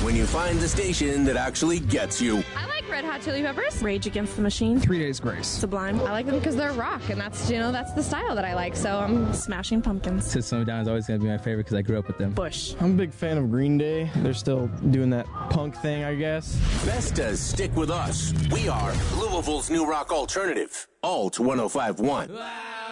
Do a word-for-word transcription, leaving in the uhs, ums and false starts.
when you find the station that actually gets you. I like Red Hot Chili Peppers. Rage Against the Machine. Three Days Grace. Sublime. I like them because they're rock, and that's, you know, that's the style that I like, so I'm... Smashing Pumpkins. System of a Down is always going to be my favorite because I grew up with them. Bush. I'm a big fan of Green Day. They're still doing that punk thing, I guess. Best to stick with us. We are Louisville's new rock alternative. Alt one oh five point one.